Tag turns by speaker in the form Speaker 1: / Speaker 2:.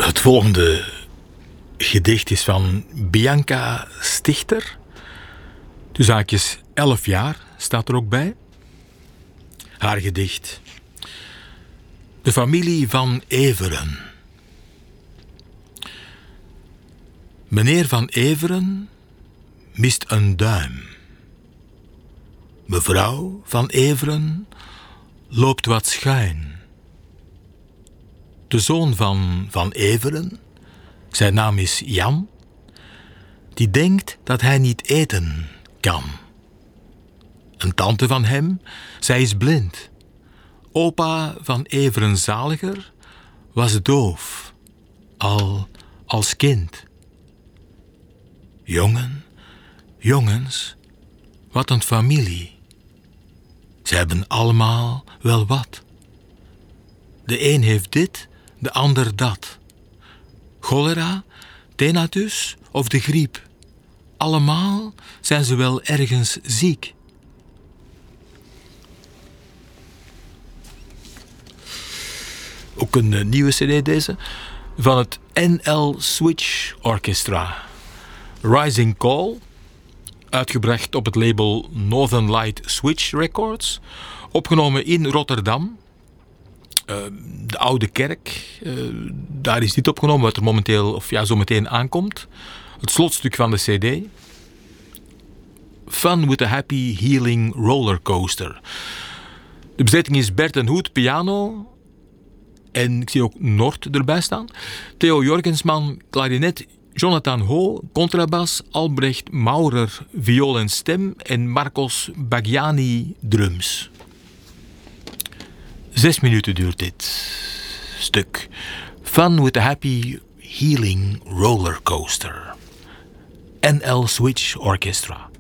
Speaker 1: Het volgende gedicht is van Bianca Stichter. Dus haakjes 11 jaar staat er ook bij. Haar gedicht. De familie van Everen. Meneer van Everen mist een duim. Mevrouw van Everen loopt wat schuin. De zoon van Everen, zijn naam is Jan, die denkt dat hij niet eten kan. Een tante van hem, zij is blind. Opa van Everen Zaliger was doof, al als kind. Jongens, wat een familie. Ze hebben allemaal wel wat. De een heeft dit, de ander dat. Cholera, tenatus of de griep. Allemaal zijn ze wel ergens ziek. Ook een nieuwe cd deze, van het NL Switch Orchestra. Rising Call, uitgebracht op het label Northern Light Switch Records. Opgenomen in Rotterdam. De Oude Kerk, daar is dit opgenomen, wat er momenteel, of ja, zo meteen aankomt. Het slotstuk van de cd. Fun with a Happy Healing Rollercoaster. De bezetting is Bert en Hoed, piano. En ik zie ook Nort erbij staan. Theo Jorgensman, klarinet. Jonathan Ho, contrabas. Albrecht Maurer, viool en stem. En Marcos Baggiani, drums. 6 minuten duurt dit stuk. Fun with a Happy Healing Rollercoaster. NL Switch Orchestra.